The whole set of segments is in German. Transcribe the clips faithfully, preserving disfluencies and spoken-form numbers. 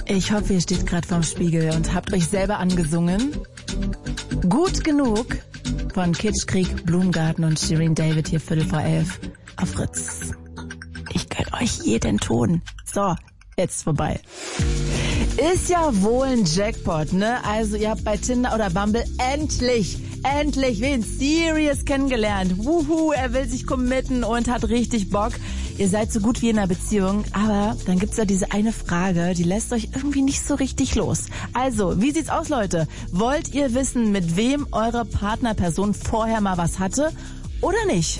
Ich hoffe, ihr steht gerade vorm Spiegel und habt euch selber angesungen. Gut genug von Kitschkrieg, Blumengarten und Shirin David hier Viertel vor elf auf Fritz. Ich gönn euch jeden Ton. So, jetzt vorbei. Ist ja wohl ein Jackpot, ne? Also ihr habt bei Tinder oder Bumble endlich, endlich wen serious kennengelernt. Wuhu, er will sich committen und hat richtig Bock. Ihr seid so gut wie in einer Beziehung, aber dann gibt's da diese eine Frage, die lässt euch irgendwie nicht so richtig los. Also, wie sieht's aus, Leute? Wollt ihr wissen, mit wem eure Partnerperson vorher mal was hatte oder nicht?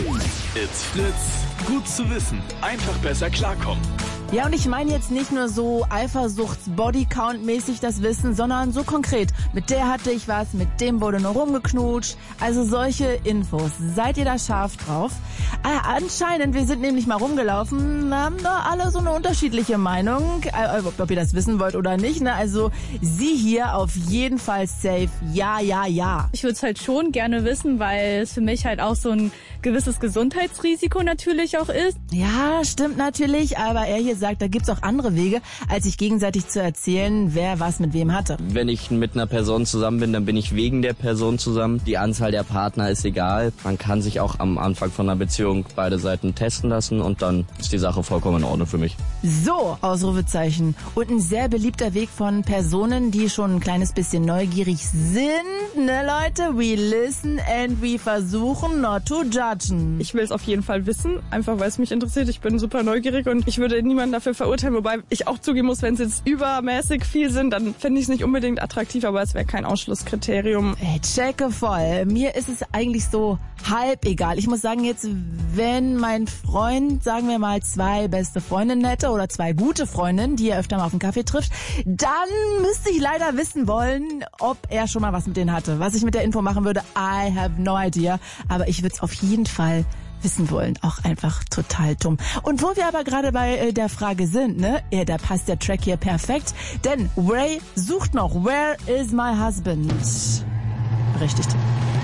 It's Fritz. Gut zu wissen. Einfach besser klarkommen. Ja, und ich meine jetzt nicht nur so Eifersuchts-Bodycount-mäßig das Wissen, sondern so konkret. Mit der hatte ich was, mit dem wurde nur rumgeknutscht. Also solche Infos. Seid ihr da scharf drauf? Ah, anscheinend, wir sind nämlich mal rumgelaufen, haben da alle so eine unterschiedliche Meinung. Äh, ob ihr das wissen wollt oder nicht, ne? Also sie hier auf jeden Fall safe. Ja, ja, ja. Ich würde es halt schon gerne wissen, weil es für mich halt auch so ein gewisses Gesundheitsrisiko natürlich auch ist. Ja, stimmt natürlich, aber er hier sagt, da gibt's auch andere Wege, als sich gegenseitig zu erzählen, wer was mit wem hatte. Wenn ich mit einer Person zusammen bin, dann bin ich wegen der Person zusammen. Die Anzahl der Partner ist egal. Man kann sich auch am Anfang von einer Beziehung beide Seiten testen lassen und dann ist die Sache vollkommen in Ordnung für mich. So, Ausrufezeichen. Und ein sehr beliebter Weg von Personen, die schon ein kleines bisschen neugierig sind, ne Leute? We listen and we versuchen not to judgen. Ich will es auf jeden Fall wissen, einfach weil es mich interessiert. Ich bin super neugierig und ich würde niemanden dafür verurteilen, wobei ich auch zugeben muss, wenn es jetzt übermäßig viel sind, dann fände ich es nicht unbedingt attraktiv, aber es wäre kein Ausschlusskriterium. Ey, checke voll. Mir ist es eigentlich so halb egal. Ich muss sagen, jetzt, wenn mein Freund, sagen wir mal, zwei beste Freundinnen hätte oder zwei gute Freundinnen, die er öfter mal auf den Kaffee trifft, dann müsste ich leider wissen wollen, ob er schon mal was mit denen hatte. Was ich mit der Info machen würde, I have no idea. Aber ich würde es auf jeden Fall wissen wollen. Auch einfach total dumm. Und wo wir aber gerade bei äh, der Frage sind, ne? Ja, da passt der Track hier perfekt. Denn Ray sucht noch Where is my husband? Richtig.